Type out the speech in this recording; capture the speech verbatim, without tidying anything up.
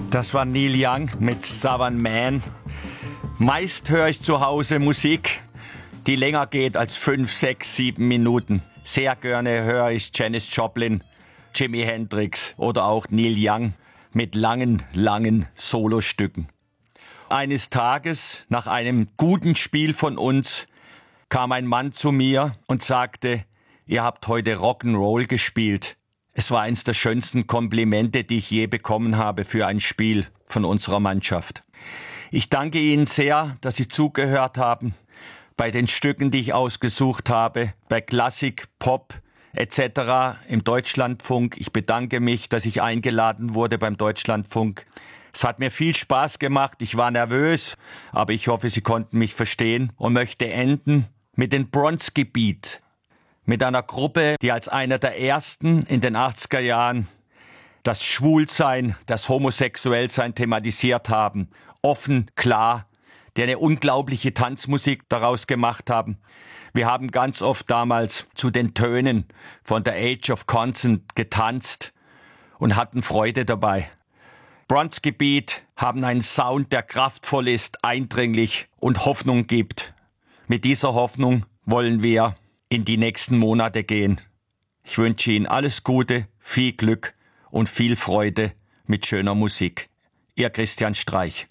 Das war Neil Young mit Southern Man. Meist höre ich zu Hause Musik, die länger geht als fünf, sechs, sieben Minuten. Sehr gerne höre ich Janis Joplin, Jimi Hendrix oder auch Neil Young mit langen, langen Solostücken. Eines Tages, nach einem guten Spiel von uns, kam ein Mann zu mir und sagte, ihr habt heute Rock'n'Roll gespielt. Es war eines der schönsten Komplimente, die ich je bekommen habe für ein Spiel von unserer Mannschaft. Ich danke Ihnen sehr, dass Sie zugehört haben bei den Stücken, die ich ausgesucht habe, bei Klassik, Pop et cetera im Deutschlandfunk. Ich bedanke mich, dass ich eingeladen wurde beim Deutschlandfunk. Es hat mir viel Spaß gemacht. Ich war nervös, aber ich hoffe, Sie konnten mich verstehen und möchte enden mit den Bronski Beat. Mit einer Gruppe, die als einer der ersten in den achtziger Jahren das Schwulsein, das Homosexuellsein thematisiert haben. Offen, klar, die eine unglaubliche Tanzmusik daraus gemacht haben. Wir haben ganz oft damals zu den Tönen von The Age of Consent getanzt und hatten Freude dabei. Bronski Beat haben einen Sound, der kraftvoll ist, eindringlich und Hoffnung gibt. Mit dieser Hoffnung wollen wir in die nächsten Monate gehen. Ich wünsche Ihnen alles Gute, viel Glück und viel Freude mit schöner Musik. Ihr Christian Streich.